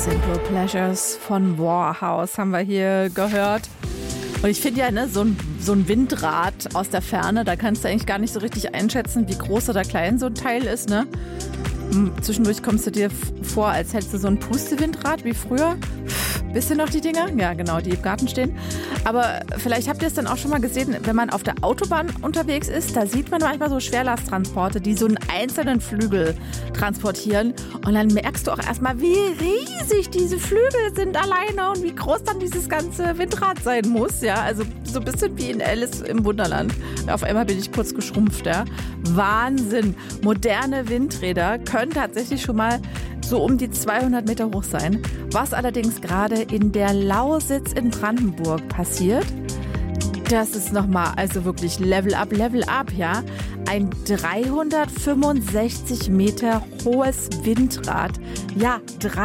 Simple Pleasures von Warhouse haben wir hier gehört. Und ich finde ja, ne, so ein Windrad aus der Ferne, da kannst du eigentlich gar nicht so richtig einschätzen, wie groß oder klein so ein Teil ist, ne? Zwischendurch kommst du dir vor, als hättest du so ein Pustewindrad wie früher. Wisst ihr noch die Dinger? Ja, genau, die im Garten stehen. Aber vielleicht habt ihr es dann auch schon mal gesehen, wenn man auf der Autobahn unterwegs ist, da sieht man manchmal so Schwerlasttransporte, die so einen einzelnen Flügel transportieren. Und dann merkst du auch erstmal, wie riesig diese Flügel sind alleine und wie groß dann dieses ganze Windrad sein muss. Ja, also so ein bisschen wie in Alice im Wunderland. Auf einmal bin ich kurz geschrumpft. Ja. Wahnsinn. Moderne Windräder können tatsächlich schon mal so um die 200 Meter hoch sein. Was allerdings gerade in der Lausitz in Brandenburg passiert, das ist nochmal, also wirklich Level up, ja. Ein 365 Meter hohes Windrad. Ja,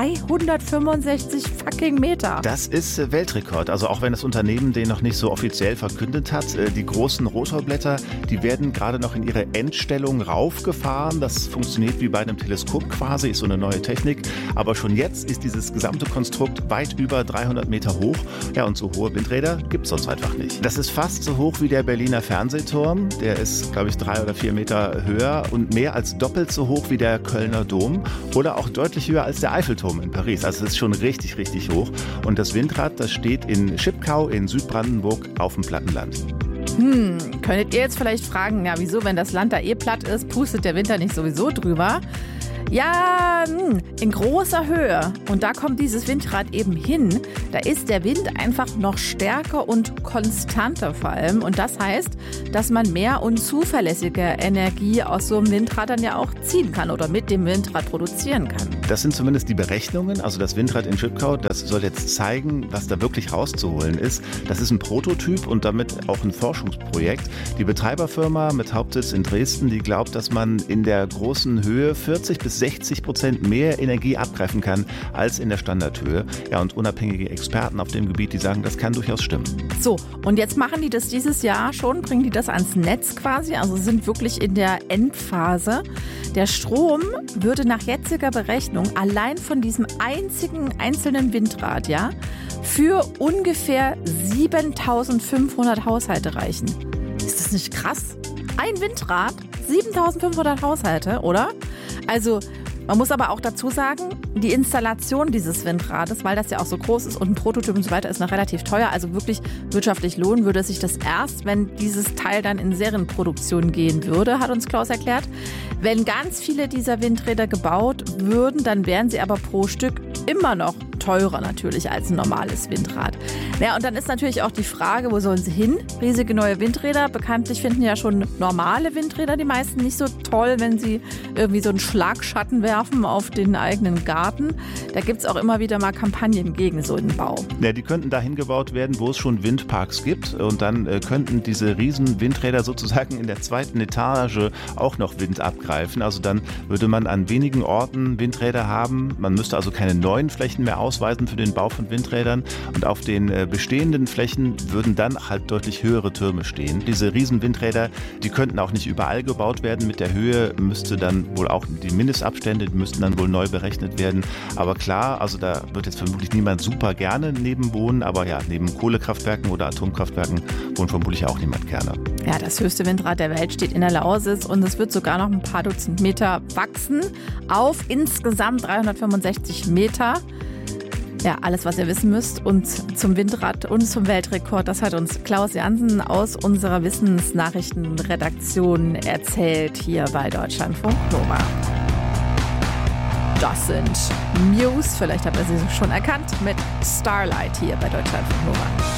365 fucking Meter. Das ist Weltrekord. Also auch wenn das Unternehmen den noch nicht so offiziell verkündet hat. Die großen Rotorblätter, die werden gerade noch in ihre Endstellung raufgefahren. Das funktioniert wie bei einem Teleskop quasi, ist so eine neue Technik. Aber schon jetzt ist dieses gesamte Konstrukt weit über 300 Meter hoch. Ja, und so hohe Windräder gibt es sonst einfach nicht. Das ist fast so hoch wie der Berliner Fernsehturm. Der ist, glaube ich, 3 oder 4 Meter höher und mehr als doppelt so hoch wie der Kölner Dom oder auch deutlich höher als der Eiffelturm in Paris. Also es ist schon richtig, richtig hoch. Und das Windrad, das steht in Schipkau in Südbrandenburg auf dem Plattenland. Könntet ihr jetzt vielleicht fragen, ja wieso, wenn das Land da platt ist, pustet der Wind da nicht sowieso drüber? Ja, in großer Höhe. Und da kommt dieses Windrad eben hin. Da ist der Wind einfach noch stärker und konstanter vor allem. Und das heißt, dass man mehr und zuverlässige Energie aus so einem Windrad dann ja auch ziehen kann oder mit dem Windrad produzieren kann. Das sind zumindest die Berechnungen. Also das Windrad in Schipkau, das soll jetzt zeigen, was da wirklich rauszuholen ist. Das ist ein Prototyp und damit auch ein Forschungsprojekt. Die Betreiberfirma mit Hauptsitz in Dresden, die glaubt, dass man in der großen Höhe 40-60% mehr Energie abgreifen kann als in der Standardhöhe. Ja, und unabhängige Experten auf dem Gebiet, die sagen, das kann durchaus stimmen. So, und jetzt machen die das dieses Jahr schon, bringen die das ans Netz quasi, also sind wirklich in der Endphase. Der Strom würde nach jetziger Berechnung allein von diesem einzelnen Windrad, ja, für ungefähr 7.500 Haushalte reichen. Ist das nicht krass? Ein Windrad, 7.500 Haushalte, oder? Also man muss aber auch dazu sagen, die Installation dieses Windrades, weil das ja auch so groß ist und ein Prototyp und so weiter, ist noch relativ teuer. Also wirklich wirtschaftlich lohnen würde sich das erst, wenn dieses Teil dann in Serienproduktion gehen würde, hat uns Klaus erklärt. Wenn ganz viele dieser Windräder gebaut würden, dann wären sie aber pro Stück immer noch teurer natürlich als ein normales Windrad. Ja, und dann ist natürlich auch die Frage, wo sollen sie hin? Riesige neue Windräder. Bekanntlich finden ja schon normale Windräder die meisten nicht so toll, wenn sie irgendwie so einen Schlagschatten werfen auf den eigenen Garten. Da gibt es auch immer wieder mal Kampagnen gegen so einen Bau. Ja, die könnten dahin gebaut werden, wo es schon Windparks gibt. Und dann könnten diese riesen Windräder sozusagen in der zweiten Etage auch noch Wind abgreifen. Also dann würde man an wenigen Orten Windräder haben. Man müsste also keine neuen Flächen mehr ausweisen für den Bau von Windrädern. Und auf den bestehenden Flächen würden dann halt deutlich höhere Türme stehen. Diese riesen Windräder, die könnten auch nicht überall gebaut werden. Mit der Höhe müsste dann wohl auch die Mindestabstände, die müssten dann wohl neu berechnet werden. Aber klar, also da wird jetzt vermutlich niemand super gerne neben wohnen. Aber ja, neben Kohlekraftwerken oder Atomkraftwerken wohnt vermutlich auch niemand gerne. Ja, das höchste Windrad der Welt steht in der Lausitz und es wird sogar noch ein paar Dutzend Meter wachsen auf insgesamt 365 Meter. Ja, alles, was ihr wissen müsst und zum Windrad und zum Weltrekord, das hat uns Klaus Jansen aus unserer Wissensnachrichtenredaktion erzählt hier bei Deutschlandfunk Nova. Das sind Muse, vielleicht habt ihr sie schon erkannt, mit Starlight hier bei Deutschlandfunk Nova.